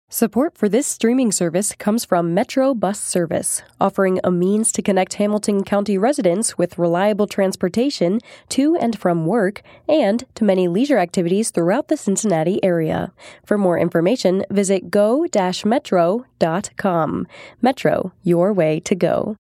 Support for this streaming service comes from Metro Bus Service, offering a means to connect Hamilton County residents with reliable transportation to and from work and to many leisure activities throughout the Cincinnati area. For more information, visit go-metro.com. Metro, your way to go.